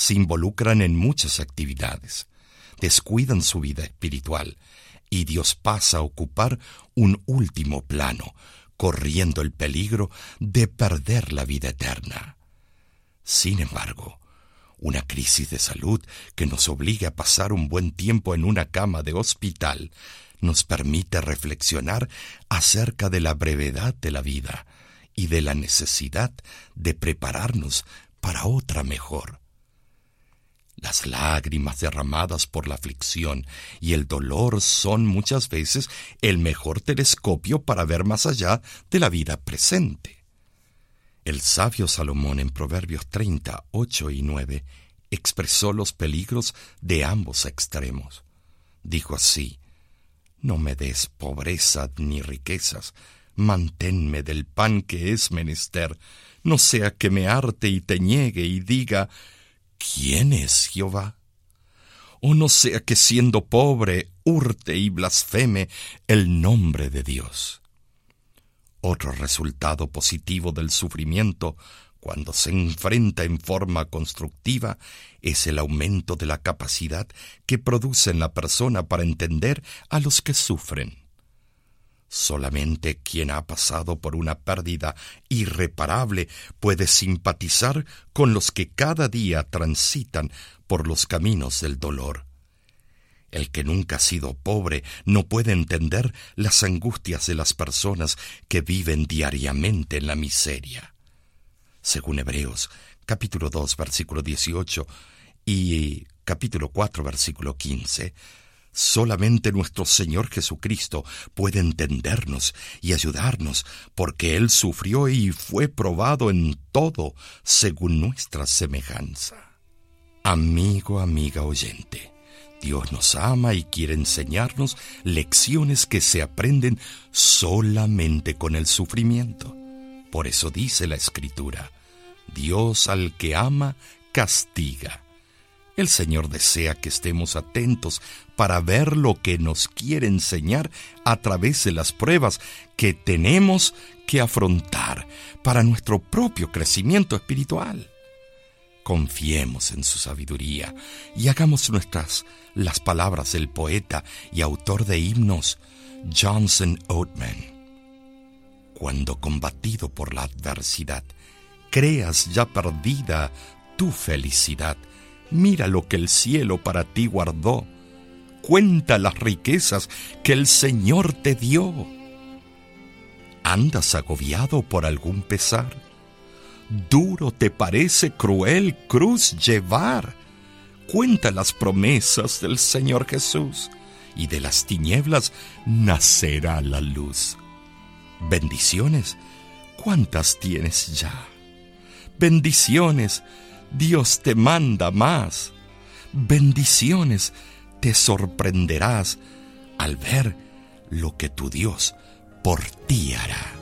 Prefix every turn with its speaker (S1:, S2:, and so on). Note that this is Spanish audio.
S1: se involucran en muchas actividades, descuidan su vida espiritual y Dios pasa a ocupar un último plano, corriendo el peligro de perder la vida eterna. Sin embargo, una crisis de salud que nos obliga a pasar un buen tiempo en una cama de hospital nos permite reflexionar acerca de la brevedad de la vida y de la necesidad de prepararnos para otra mejor. Las lágrimas derramadas por la aflicción y el dolor son muchas veces el mejor telescopio para ver más allá de la vida presente. El sabio Salomón en Proverbios 30, 8 y 9 expresó los peligros de ambos extremos. Dijo así: «No me des pobreza ni riquezas, manténme del pan que es menester, no sea que me harte y te niegue y diga, ¿quién es Jehová? O no sea que siendo pobre hurte y blasfeme el nombre de Dios». Otro resultado positivo del sufrimiento, cuando se enfrenta en forma constructiva, es el aumento de la capacidad que produce en la persona para entender a los que sufren. Solamente quien ha pasado por una pérdida irreparable puede simpatizar con los que cada día transitan por los caminos del dolor. El que nunca ha sido pobre no puede entender las angustias de las personas que viven diariamente en la miseria. Según Hebreos, capítulo 2, versículo 18 y capítulo 4, versículo 15, solamente nuestro Señor Jesucristo puede entendernos y ayudarnos, porque Él sufrió y fue probado en todo según nuestra semejanza. Amigo, amiga oyente, Dios nos ama y quiere enseñarnos lecciones que se aprenden solamente con el sufrimiento. Por eso dice la Escritura: Dios al que ama, castiga. El Señor desea que estemos atentos para ver lo que nos quiere enseñar a través de las pruebas que tenemos que afrontar para nuestro propio crecimiento espiritual. Confiemos en su sabiduría y hagamos nuestras las palabras del poeta y autor de himnos Johnson Oatman. Cuando combatido por la adversidad creas ya perdida tu felicidad, mira lo que el cielo para ti guardó. Cuenta las riquezas que el Señor te dio. ¿Andas agobiado por algún pesar? ¿Duro te parece cruel cruz llevar? Cuenta las promesas del Señor Jesús, y de las tinieblas nacerá la luz. Bendiciones, ¿cuántas tienes ya? Bendiciones, Dios te manda más. Bendiciones, te sorprenderás al ver lo que tu Dios por ti hará.